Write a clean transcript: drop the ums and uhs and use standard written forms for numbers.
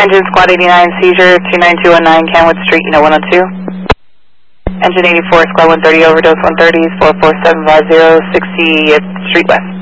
Engine Squad 89, seizure 29219 Kenwood Street, unit 102. Engine 84, Squad 130, overdose 130, 44750, 60th Street West.